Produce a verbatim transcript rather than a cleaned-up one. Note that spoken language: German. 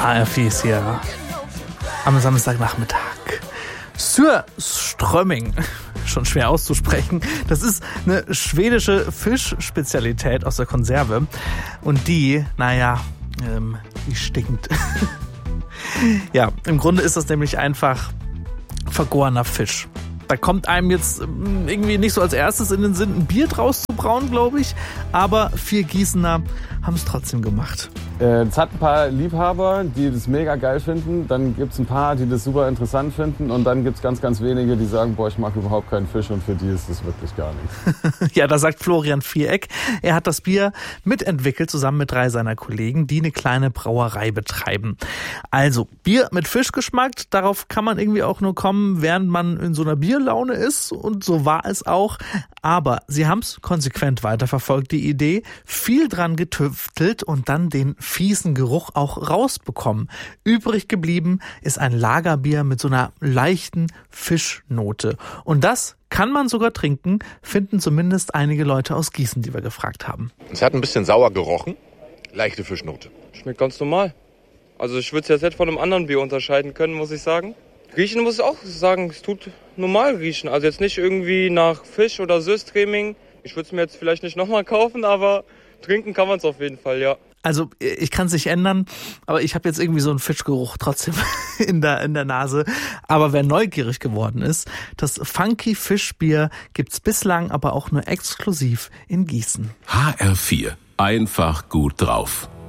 H R vier ist hier am Samstagnachmittag. Surströmming, schon schwer auszusprechen. Das ist eine schwedische Fischspezialität aus der Konserve. Und die, naja, ähm, die stinkt. Ja, im Grunde ist das nämlich einfach vergorener Fisch. Da kommt einem jetzt irgendwie nicht so als erstes in den Sinn, ein Bier draus zu brauen, glaube ich. Aber vier Gießener haben es trotzdem gemacht. Es hat ein paar Liebhaber, die das mega geil finden. Dann gibt es ein paar, die das super interessant finden. Und dann gibt es ganz, ganz wenige, die sagen, boah, ich mag überhaupt keinen Fisch. Und für die ist das wirklich gar nichts. Ja, da sagt Florian Viereck, er hat das Bier mitentwickelt, zusammen mit drei seiner Kollegen, die eine kleine Brauerei betreiben. Also, Bier mit Fischgeschmack, darauf kann man irgendwie auch nur kommen, während man in so einer Bierlaune ist. Und so war es auch. Aber sie haben es konsequent weiterverfolgt, die Idee, viel dran getüftelt und dann den fiesen Geruch auch rausbekommen. Übrig geblieben ist ein Lagerbier mit so einer leichten Fischnote. Und das kann man sogar trinken, finden zumindest einige Leute aus Gießen, die wir gefragt haben. Es hat ein bisschen sauer gerochen, leichte Fischnote. Schmeckt ganz normal. Also ich würde es jetzt nicht von einem anderen Bier unterscheiden können, muss ich sagen. Riechen muss ich auch sagen, es tut normal riechen. Also jetzt nicht irgendwie nach Fisch oder Süßcreming. Ich würde es mir jetzt vielleicht nicht nochmal kaufen, aber trinken kann man es auf jeden Fall, ja. Also ich kann es nicht ändern, aber ich habe jetzt irgendwie so einen Fischgeruch trotzdem in der in der Nase. Aber wer neugierig geworden ist, das Funky Fischbier gibt's bislang aber auch nur exklusiv in Gießen. H R vier. Einfach gut drauf.